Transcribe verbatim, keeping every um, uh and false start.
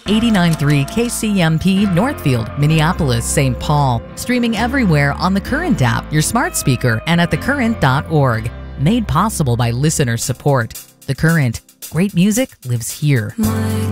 eighty-nine point three K C M P Northfield, Minneapolis, Saint Paul. Streaming everywhere on the Current app, your smart speaker, and at the current dot org. Made possible by listener support. The Current. Great music lives here. My